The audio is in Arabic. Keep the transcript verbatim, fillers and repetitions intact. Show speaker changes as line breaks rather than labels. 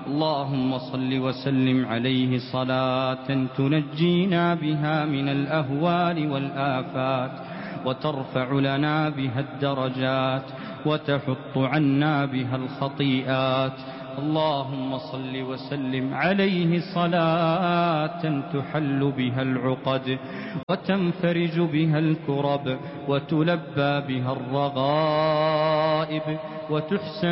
اللهم صل وسلم عليه صلاة تنجينا بها من الأهوال والآفات وترفع لنا بها الدرجات وتحط عنا بها الخطيئات. اللهم صل وسلم عليه صلاة تحل بها العقد وتنفرج بها الكرب وتلبى بها الرغائب وتحسن